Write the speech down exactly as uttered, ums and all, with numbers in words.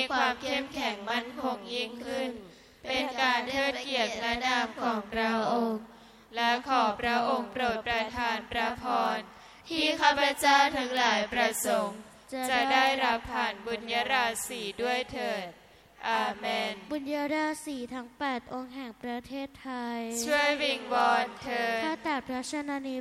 ความเข้มแข็งมั่นคงยิ่งขึ้นเป็นการเทิดเกียรติพระนามของพระองค์และขอพระองค์โปรดประทานพระพรที่ข้าพเจ้าทั้งหลายประสงค์จะได้รับผ่านบุญญาราศีด้วยเถิดอาเมนบุญญาราศีทั้งแปดองค์แห่งประเทศไทยช่วยวิงวอนเถิดข้าแต่พระชนนี